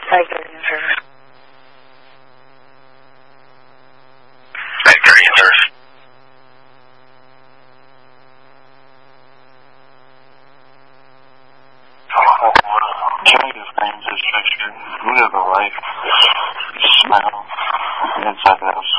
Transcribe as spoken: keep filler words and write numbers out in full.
Tiger Reserve. Tiger Reserve. Oh, change his name, just picture. Live a life. Smile. Inside the house.